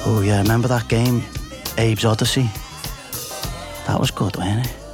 Oh yeah, remember that game, Abe's Odyssey? That was good, wasn't it?